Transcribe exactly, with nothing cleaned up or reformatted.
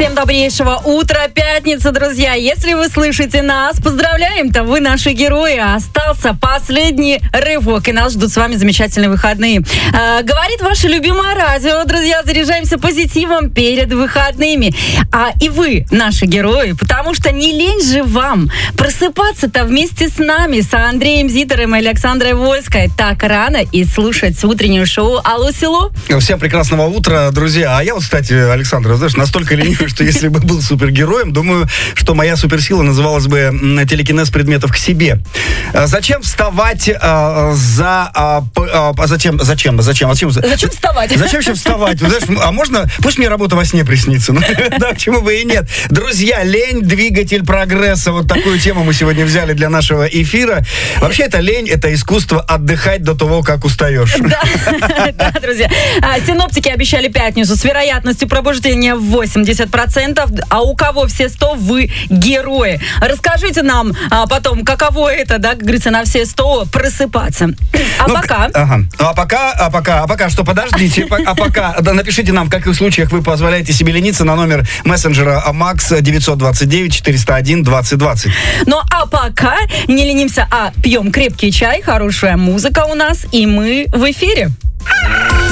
Всем добрейшего утра, пятница, друзья. Если вы слышите нас, поздравляем-то, вы наши герои. Остался последний рывок, и нас ждут с вами замечательные выходные. А, говорит ваше любимое радио, друзья, заряжаемся позитивом перед выходными. А и вы наши герои, потому что не лень же вам просыпаться-то вместе с нами, с Андреем Зитером и Александрой Вольской так рано и слушать утреннее шоу «Алло, село». Всем прекрасного утра, друзья. А я вот, кстати, Александр, знаешь, настолько ленивый, что если бы был супергероем, думаю, что моя суперсила называлась бы телекинез предметов к себе. Зачем вставать а, за... А, а, зачем? Зачем? Зачем? Зачем? Зачем вставать? Зачем еще вставать? Знаешь, а можно... Пусть мне работа во сне приснится. Ну, да, почему бы и нет. Друзья, лень — двигатель прогресса. Вот такую тему мы сегодня взяли для нашего эфира. Вообще, это лень, это искусство отдыхать до того, как устаешь. Да, да, друзья. Синоптики обещали пятницу с вероятностью пробуждения в восемьдесят процентов, а у кого все сто, вы герои. Расскажите нам а, потом, каково это, да, как говорится, на все сто просыпаться. А ну, пока... Ага. А пока, а пока, а пока что, подождите. А пока, да, напишите нам, в каких случаях вы позволяете себе лениться на номер мессенджера Макс девятьсот двадцать девять четыреста один двадцать двадцать. Ну, а пока не ленимся, а пьем крепкий чай, хорошая музыка у нас, и мы в эфире.